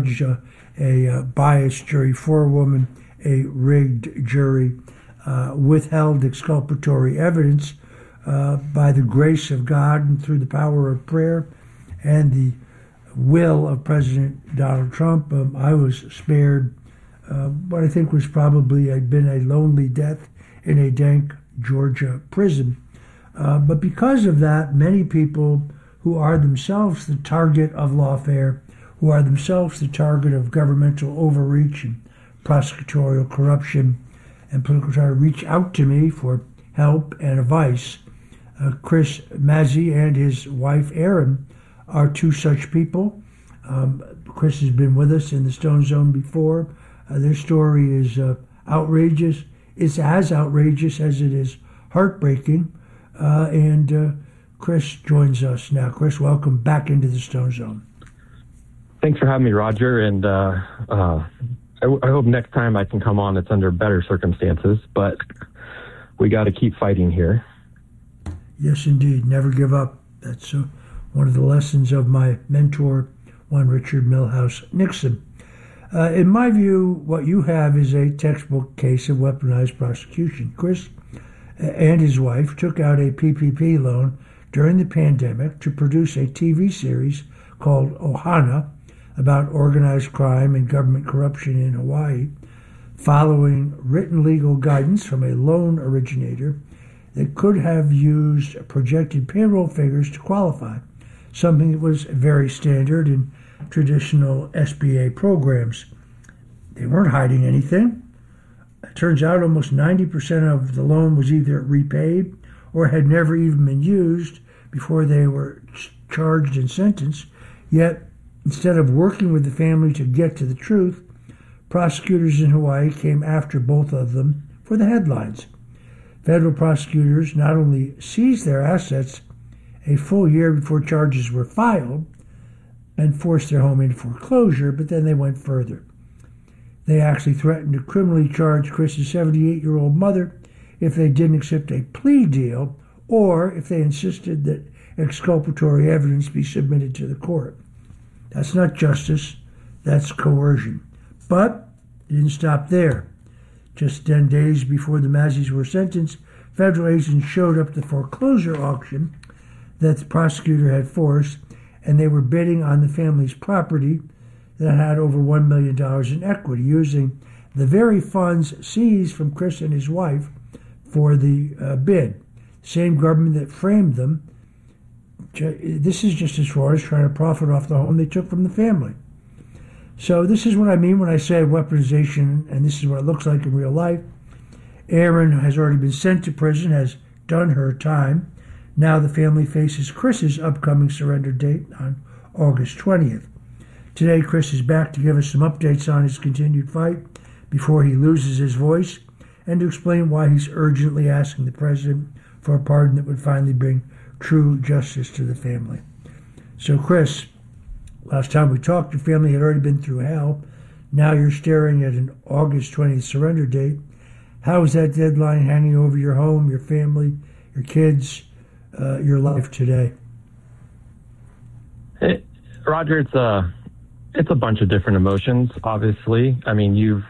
charged a biased jury, four-woman, a rigged jury, withheld exculpatory evidence by the grace of God and through the power of prayer and the will of President Donald Trump. I was spared what I think was probably had been a lonely death in a dank Georgia prison. But because of that, many people who are themselves the target of lawfare, who are themselves the target of governmental overreach and prosecutorial corruption and political try to reach out to me for help and advice. Chris Mazzy and his wife Erin are two such people. Chris has been with us in the Stone Zone before. Their story is outrageous. It's as outrageous as it is heartbreaking. And Chris joins us now. Chris, welcome back into the Stone Zone. Thanks for having me, Roger. And I hope next time I can come on, it's under better circumstances. But we got to keep fighting here. Yes, indeed. Never give up. That's one of the lessons of my mentor, one Richard Milhouse Nixon. In my view, what you have is a textbook case of weaponized prosecution. Chris and his wife took out a PPP loan during the pandemic to produce a TV series called Ohana about organized crime and government corruption in Hawaii, following written legal guidance from a loan originator that could have used projected payroll figures to qualify, something that was very standard in traditional SBA programs. They weren't hiding anything. It turns out almost 90% of the loan was either repaid or had never even been used before they were charged and sentenced. Yet, instead of working with the family to get to the truth, prosecutors in Hawaii came after both of them for the headlines. Federal prosecutors not only seized their assets a full year before charges were filed and forced their home into foreclosure, but then they went further. They actually threatened to criminally charge Chris's 78-year-old mother if they didn't accept a plea deal or if they insisted that exculpatory evidence be submitted to the court. That's not justice, that's coercion. But it didn't stop there. Just 10 days before the Mazzys were sentenced, federal agents showed up at the foreclosure auction that the prosecutor had forced, and they were bidding on the family's property that had over $1 million in equity, using the very funds seized from Chris and his wife for the bid. Same government that framed them. This is just as far as trying to profit off the home they took from the family. So this is what I mean when I say weaponization, and this is what it looks like in real life. Erin has already been sent to prison, has done her time. Now the family faces Chris's upcoming surrender date on August 20th. Today, Chris is back to give us some updates on his continued fight before he loses his voice and to explain why he's urgently asking the president for a pardon that would finally bring true justice to the family. So, Chris, last time we talked, your family had already been through hell. Now you're staring at an August 20th surrender date. How is that deadline hanging over your home, your family, your kids, your life today? Roger, it's a bunch of different emotions, obviously. I mean, you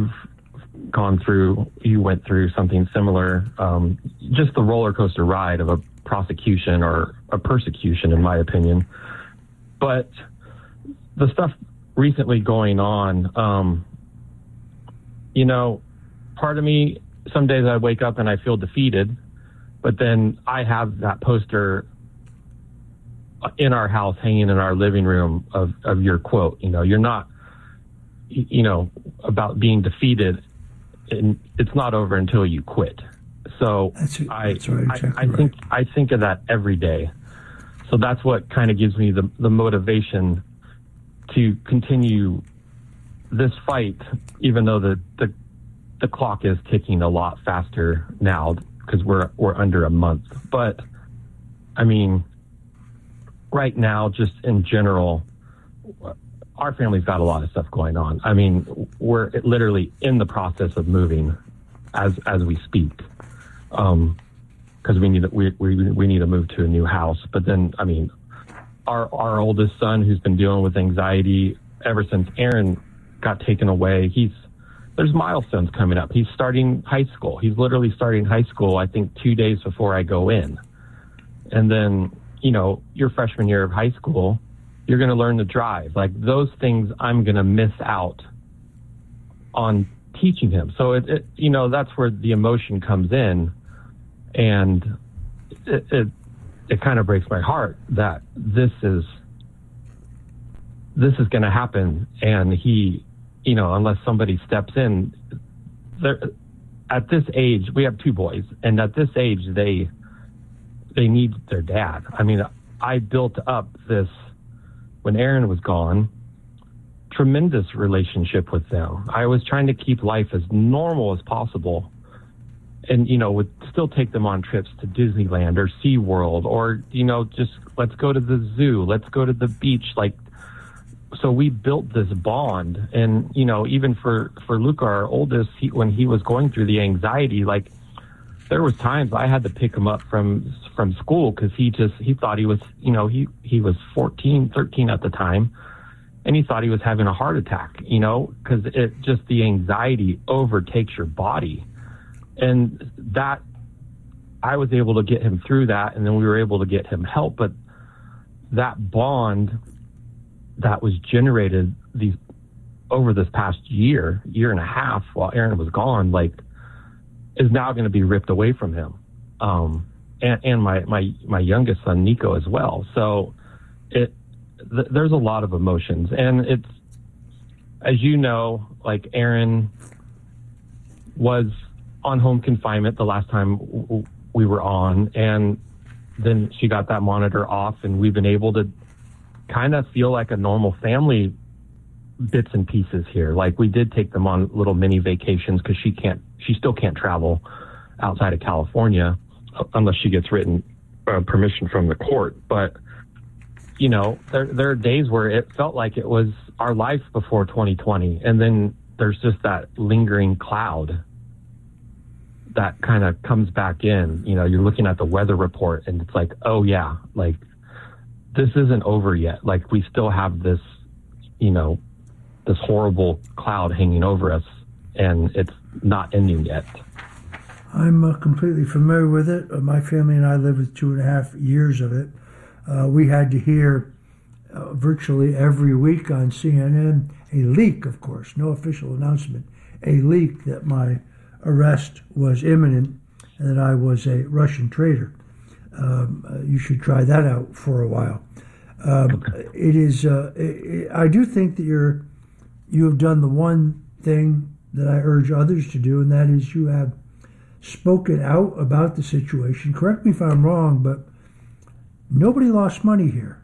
went through something similar. Just the roller coaster ride of a prosecution or a persecution, in my opinion. But the stuff recently going on, part of me, some days I wake up and I feel defeated, but then I have that poster in our house hanging in our living room of your quote. You're not, about being defeated, and it's not over until you quit. So I think of that every day. So that's what kind of gives me the motivation to continue this fight, even though the clock is ticking a lot faster now because we're under a month. But I mean, right now, just in general, our family's got a lot of stuff going on. I mean, we're literally in the process of moving as we speak, because we need to move to a new house. But then, I mean, our oldest son, who's been dealing with anxiety ever since Aaron got taken away, there's milestones coming up. He's starting high school. He's literally starting high school, I think, 2 days before I go in. And then, your freshman year of high school, you're going to learn to drive. Like, those things I'm going to miss out on teaching him. So that's where the emotion comes in, and it kind of breaks my heart that this is going to happen. And he, unless somebody steps in, at this age, we have 2 boys, and at this age, they need their dad. I mean, I built up this, when Aaron was gone, tremendous relationship with them. I was trying to keep life as normal as possible, and would still take them on trips to Disneyland or SeaWorld, or just let's go to the zoo, let's go to the beach. Like, so we built this bond. And even for Luca, our oldest, when he was going through the anxiety, like, there was times I had to pick him up from school because he thought he was, he was 13 at the time, and he thought he was having a heart attack, because the anxiety overtakes your body. And that, I was able to get him through that, and then we were able to get him help. But that bond that was generated over this past year and a half while Aaron was gone, like, is now going to be ripped away from him. And my youngest son, Nico, as well. So there's a lot of emotions, and it's, as like, Aaron was on home confinement the last time we were on, and then she got that monitor off, and we've been able to kind of feel like a normal family, bits and pieces here. Like, we did take them on little mini vacations because she still can't travel outside of California unless she gets written permission from the court. But there are days where it felt like it was our life before 2020, and then there's just that lingering cloud that kind of comes back in. You're looking at the weather report, and it's like, oh yeah, like, this isn't over yet. Like, we still have this, this horrible cloud hanging over us, and it's not ending yet. I'm completely familiar with it. My family and I lived with 2.5 years of it. We had to hear virtually every week on CNN a leak, of course, no official announcement, a leak that my arrest was imminent and that I was a Russian traitor. You should try that out for a while. Okay. It is. I do think that you have done the one thing that I urge others to do, and that is you have spoken out about the situation. Correct me if I'm wrong, but nobody lost money here.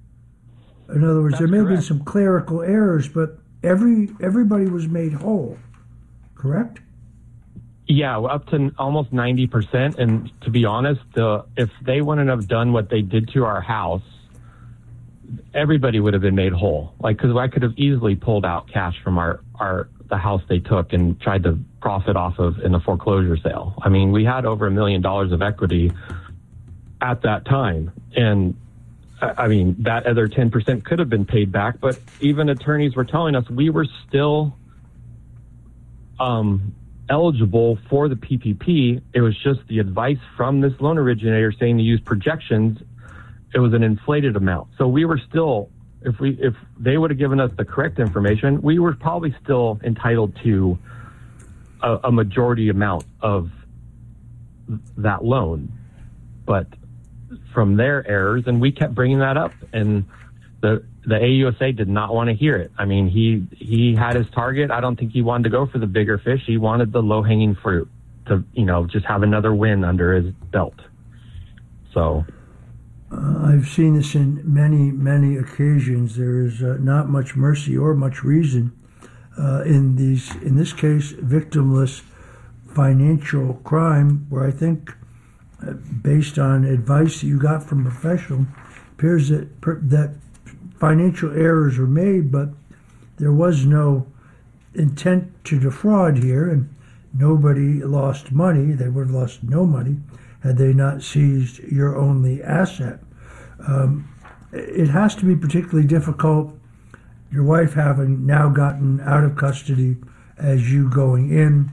In other words, there may have been some clerical errors, but everybody was made whole. Correct? Yeah, up to almost 90%. And to be honest, if they wouldn't have done what they did to our house, everybody would have been made whole. Like, because I could have easily pulled out cash from the house they took and tried to profit off of in a foreclosure sale. I mean, we had over $1 million of equity at that time. And I mean, that other 10% could have been paid back, but even attorneys were telling us we were still eligible for the PPP. It was just the advice from this loan originator saying to use projections. It was an inflated amount. So we were still, if they would have given us the correct information, we were probably still entitled to a majority amount of that loan. But from their errors, and we kept bringing that up, and the AUSA did not want to hear it. I mean, he had his target. I don't think he wanted to go for the bigger fish. He wanted the low-hanging fruit to, just have another win under his belt. So I've seen this in many, many occasions. There is not much mercy or much reason in this case, victimless financial crime, where I think, based on advice that you got from a professional, appears that financial errors were made, but there was no intent to defraud here, and nobody lost money. They would have lost no money had they not seized your only asset. It has to be particularly difficult your wife having now gotten out of custody as you going in,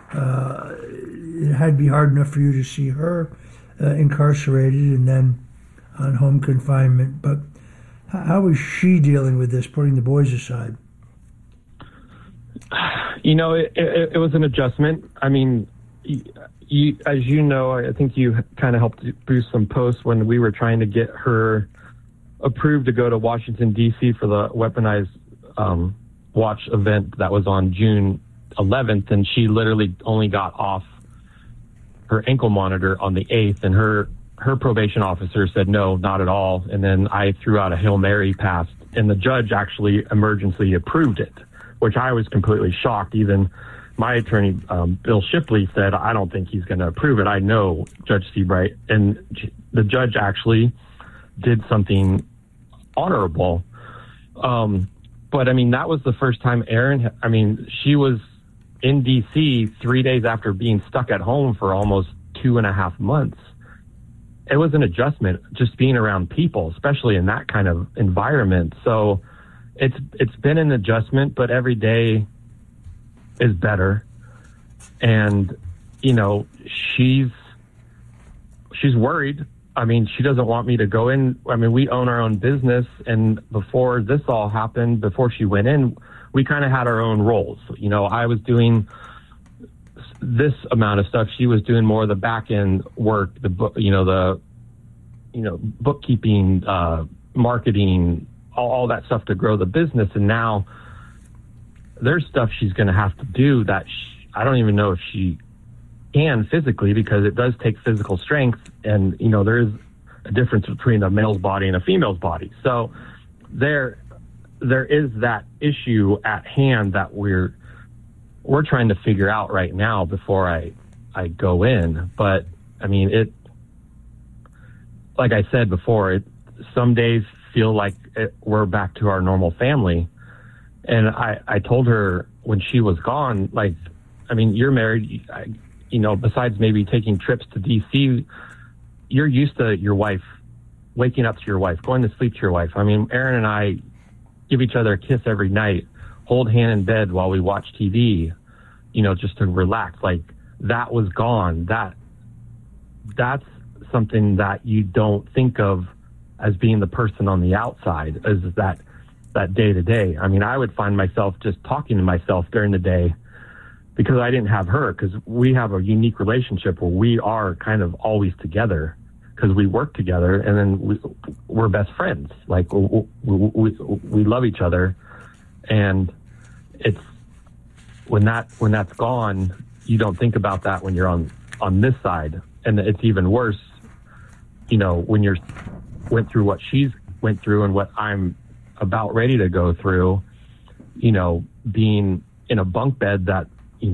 it had to be hard enough for you to see her incarcerated and then on home confinement. But how is she dealing with this, putting the boys aside? It was an adjustment. I mean, as you know, I think you kind of helped boost some posts when we were trying to get her approved to go to Washington, D.C. for the Weaponized Watch event that was on June 11th, and she literally only got off her ankle monitor on the 8th, and her probation officer said, no, not at all. And then I threw out a Hail Mary pass, and the judge actually emergency approved it, which I was completely shocked. Even my attorney, Bill Shipley, said, I don't think he's going to approve it. I know Judge Seabright. And the judge actually did something honorable. But, I mean, that was the first time she was in D.C. 3 days after being stuck at home for almost 2.5 months. It was an adjustment just being around people, especially in that kind of environment. So it's been an adjustment, but every day is better. And, she's worried. I mean, she doesn't want me to go in. I mean, we own our own business. And before this all happened, before she went in, we kind of had our own roles. I was doing this amount of stuff. She was doing more of the back end work, the bookkeeping, marketing, all that stuff to grow the business. And now there's stuff she's going to have to do that I don't even know if she can physically, because it does take physical strength. And, there is a difference between a male's body and a female's body. So there is that issue at hand that we're trying to figure out right now before I go in. But I mean, like I said before, some days feel like we're back to our normal family. And I told her when she was gone, like, I mean, you're married, besides maybe taking trips to DC, you're used to your wife, waking up to your wife, going to sleep to your wife. I mean, Aaron and I give each other a kiss every night, hold hand in bed while we watch TV, just to relax. Like, that was gone. That's something that you don't think of as being the person on the outside, as that day to day. I mean, I would find myself just talking to myself during the day because I didn't have her, because we have a unique relationship where we are kind of always together because we work together, and then we're best friends. Like, we love each other. And it's when that's gone, you don't think about that when you're on this side. And it's even worse, when you're went through what she's went through and what I'm about ready to go through, being in a bunk bed that,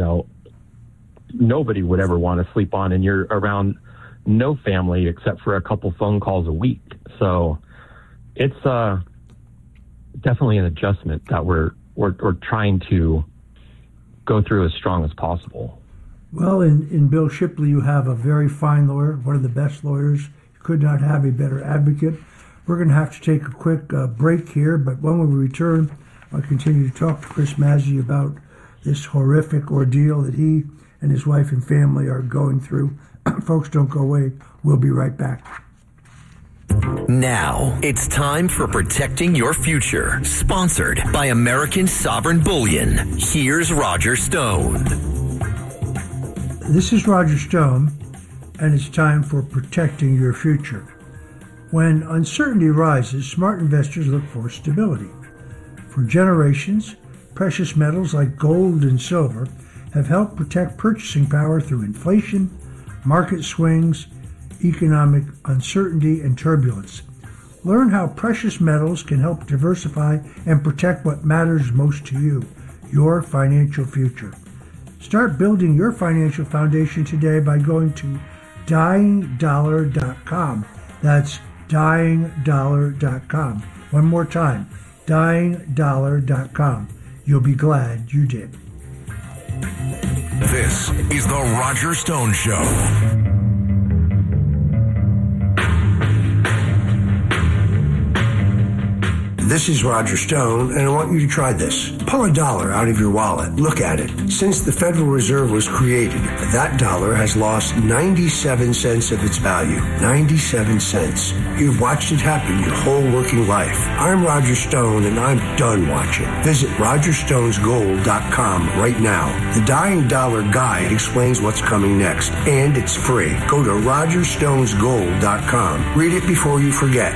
nobody would ever want to sleep on, and you're around no family except for a couple phone calls a week. So it's definitely an adjustment that we're trying to go through as strong as possible. Well, in Bill Shipley, you have a very fine lawyer, one of the best lawyers. You could not have a better advocate. We're going to have to take a quick break here, but when we return, I'll continue to talk to Chris Mazzy about this horrific ordeal that he and his wife and family are going through. Folks, don't go away. We'll be right back. Now, it's time for Protecting Your Future, sponsored by American Sovereign Bullion. Here's Roger Stone. This is Roger Stone, and it's time for Protecting Your Future. When uncertainty rises, smart investors look for stability. For generations, precious metals like gold and silver have helped protect purchasing power through inflation, market swings, economic uncertainty, and turbulence. Learn how precious metals can help diversify and protect what matters most to you, your financial future. Start building your financial foundation today by going to dyingdollar.com. That's dyingdollar.com. One more time, dyingdollar.com. You'll be glad you did. This is The Roger Stone Show. This is Roger Stone, and I want you to try this. Pull $1 out of your wallet. Look at it. Since the Federal Reserve was created, that dollar has lost 97 cents of its value. 97 cents. You've watched it happen your whole working life. I'm Roger Stone, and I'm done watching. Visit RogerStonesGold.com right now. The Dying Dollar Guide explains what's coming next, and it's free. Go to RogerStonesGold.com. Read it before you forget.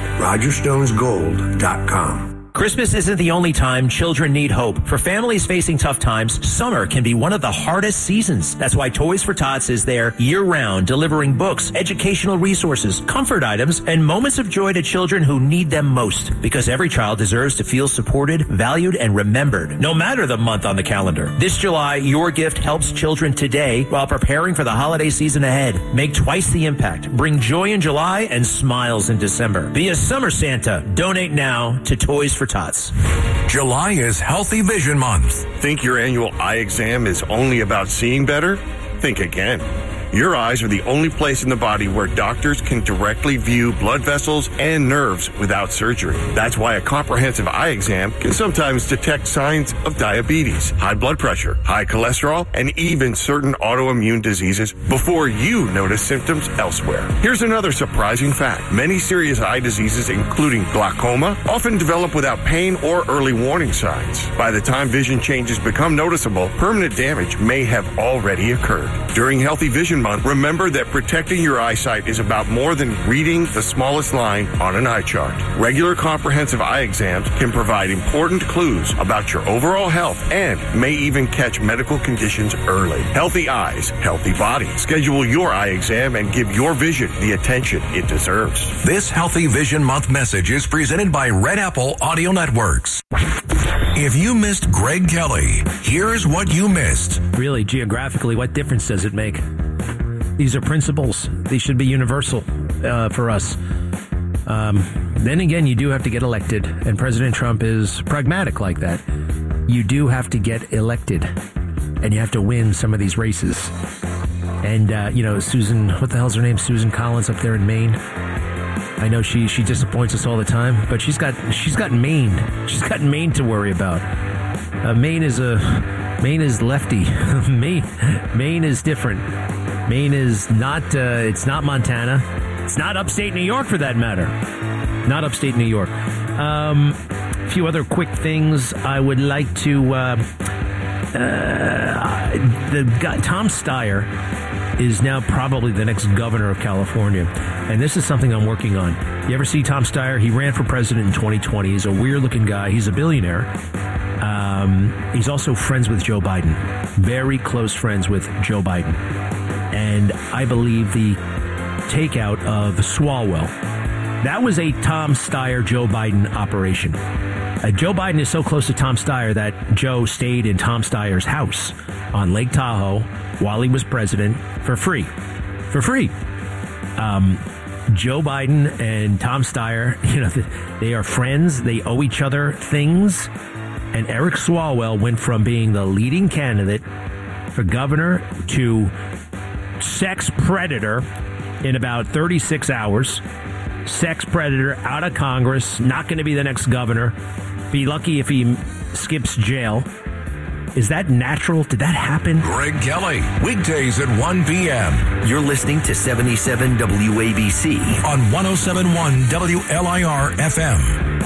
RogerStonesGold.com. Christmas isn't the only time children need hope. For families facing tough times, summer can be one of the hardest seasons. That's why Toys for Tots is there year-round, delivering books, educational resources, comfort items, and moments of joy to children who need them most. Because every child deserves to feel supported, valued, and remembered, no matter the month on the calendar. This July, your gift helps children today while preparing for the holiday season ahead. Make twice the impact. Bring joy in July and smiles in December. Be a summer Santa. Donate now to Toys for Tots. July is Healthy Vision Month. Think your annual eye exam is only about seeing better? Think again. Your eyes are the only place in the body where doctors can directly view blood vessels and nerves without surgery. That's why a comprehensive eye exam can sometimes detect signs of diabetes, high blood pressure, high cholesterol, and even certain autoimmune diseases before you notice symptoms elsewhere. Here's another surprising fact. Many serious eye diseases, including glaucoma, often develop without pain or early warning signs. By the time vision changes become noticeable, permanent damage may have already occurred. During Healthy Vision Month, remember that protecting your eyesight is about more than reading the smallest line on an eye chart. Regular comprehensive eye exams can provide important clues about your overall health and may even catch medical conditions early. Healthy eyes, healthy body. Schedule your eye exam and give your vision the attention it deserves. This Healthy Vision Month message is presented by Red Apple Audio Networks. If you missed Greg Kelly, here's what you missed. Really, geographically, what difference does it make? These are principles. They should be universal for us. Then again, you do have to get elected, and President Trump is pragmatic like that. You do have to get elected, and you have to win some of these races. And, Susan, what the hell's her name? Susan Collins up there in Maine. I know she disappoints us all the time, but she's got Maine. She's got Maine to worry about. Maine is lefty. Maine is different. Maine is not, it's not Montana. It's not upstate New York, for that matter. Not upstate New York. A few other quick things I would like to, Tom Steyer is now probably the next governor of California. And this is something I'm working on. You ever see Tom Steyer? He ran for president in 2020. He's a weird-looking guy. He's a billionaire. He's also friends with Joe Biden. Very close friends with Joe Biden. And I believe the takeout of Swalwell, that was a Tom Steyer, Joe Biden operation. Joe Biden is so close to Tom Steyer that Joe stayed in Tom Steyer's house on Lake Tahoe while he was president for free. Joe Biden and Tom Steyer, they are friends. They owe each other things. And Eric Swalwell went from being the leading candidate for governor to sex predator in about 36 hours. Sex predator, out of Congress, not going to be the next governor. Be lucky if he skips jail. Is that natural? Did that happen? Greg Kelly, weekdays at 1 p.m. You're listening to 77 WABC on 107.1 WLIR FM.